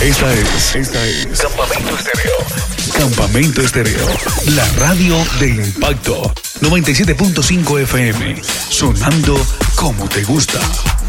Esta es Campamento Estéreo. Campamento Estéreo, la radio de impacto. 97.5 FM, sonando como te gusta.